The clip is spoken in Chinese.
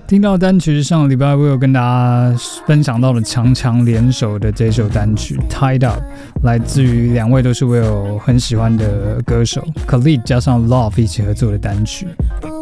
听到单曲是上礼拜我有跟大家分享到的强强联手的这首单曲 Tied Up， 来自于两位都是我有很喜欢的歌手 Khalid 加上 Love 一起合作的单曲。